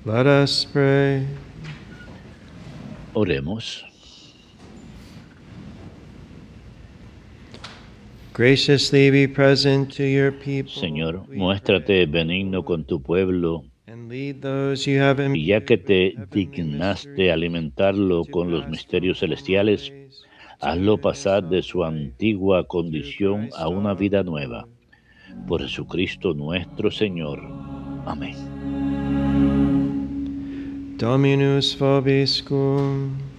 Let us pray. Oremos. Graciously be present to your people. Señor, we muéstrate pray, benigno con tu pueblo, and lead those you have y ya que imbued te with heavenly dignaste mysteries alimentarlo to con los pass misterios from celestiales, glories to hazlo newness pasar de of su life, antigua through condición Christ a una our vida Lord. nueva. Por Jesucristo nuestro Señor. Amén. Dominus vobiscum.